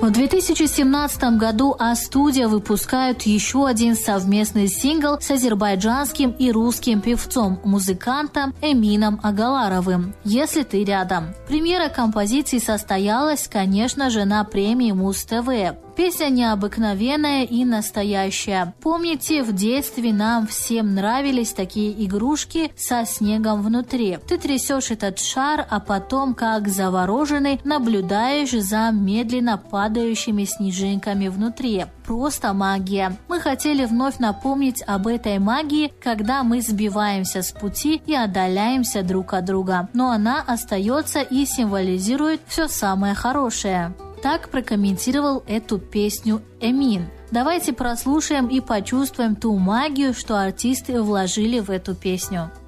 В 2017 году А-студия выпускают еще один совместный сингл с азербайджанским и русским певцом, музыкантом Эмином Агаларовым «Если ты рядом». Премьера композиции состоялась, конечно же, на премии Муз-ТВ. Песня необыкновенная и настоящая. Помните, в детстве нам всем нравились такие игрушки со снегом внутри. Ты трясешь этот шар, а потом, как завороженный, наблюдаешь за медленно падающими снежинками внутри. Просто магия. Мы хотели вновь напомнить об этой магии, когда мы сбиваемся с пути и отдаляемся друг от друга. Но она остается и символизирует все самое хорошее. Так прокомментировал эту песню Эмин. Давайте прослушаем и почувствуем ту магию, что артисты вложили в эту песню.